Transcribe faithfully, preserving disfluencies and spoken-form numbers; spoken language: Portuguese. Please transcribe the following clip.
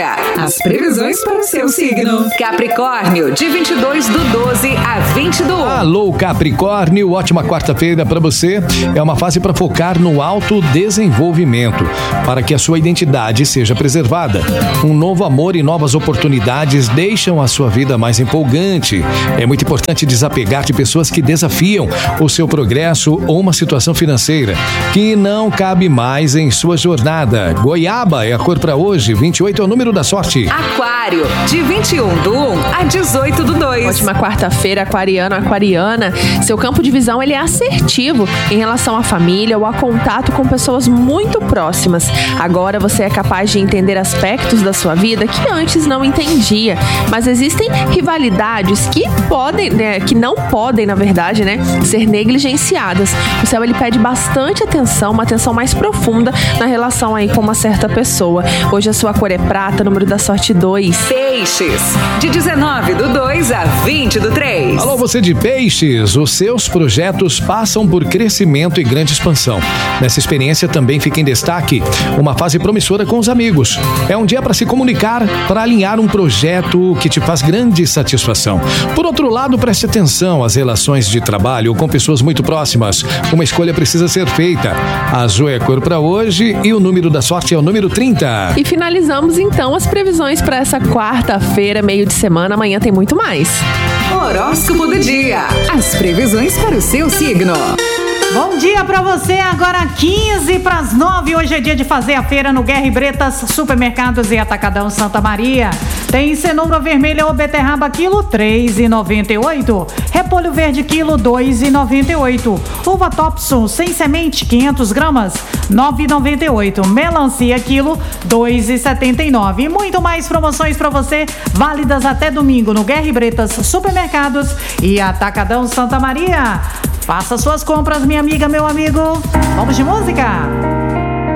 dia. As previsões para o seu signo. Capricórnio, de vinte e dois do doze a vinte do um. Alô, Capricórnio, ótima quarta-feira para você. É uma fase para focar no autodesenvolvimento, para que a sua identidade seja preservada. Um novo amor e novas oportunidades deixam a sua vida mais empolgante. É muito importante desapegar de pessoas que desafiam o seu progresso ou uma situação financeira que não cabe mais em sua jornada. Goiaba é a cor para hoje, vinte e oito é o número da sorte. Aquário, de vinte e um do um a dezoito do dois. Ótima quarta-feira, aquariano, aquariana. Seu campo de visão ele é assertivo em relação à família ou a contato com pessoas muito próximas. Agora você é capaz de entender aspectos da sua vida que antes não entendia. Mas existem rivalidades que podem, né, que não podem, na verdade, né, ser negligenciadas. O céu ele pede bastante atenção, uma atenção mais profunda na relação aí com uma certa pessoa. Hoje a sua cor é prata, número da sorte dois. Peixes, de dezenove do dois a vinte do três. Alô, você de Peixes, os seus projetos passam por crescimento e grande expansão. Nessa experiência também fica em destaque uma fase promissora com os amigos. É um dia para se comunicar, para alinhar um projeto que te faz grande satisfação. Por outro lado, preste atenção às relações de trabalho com pessoas muito próximas. Uma escolha precisa ser feita. A azul é a cor para hoje e o número da sorte é o número trinta. E finalizamos então as previsões para essa quarta-feira, meio de semana. Amanhã tem muito mais. Horóscopo do dia. As previsões para o seu signo. Bom dia pra você, agora quinze para as nove. Hoje é dia de fazer a feira no Guerra e Bretas, Supermercados e Atacadão Santa Maria. Tem cenoura vermelha ou beterraba quilo três reais e noventa e oito centavos. Repolho verde quilo dois reais e noventa e oito centavos. Uva Thompson sem semente quinhentas gramas nove reais e noventa e oito centavos. Melancia quilo dois reais e setenta e nove centavos. E muito mais promoções pra você, válidas até domingo no Guerra e Bretas, Supermercados e Atacadão Santa Maria. Faça suas compras, minha amiga, meu amigo. Vamos de música?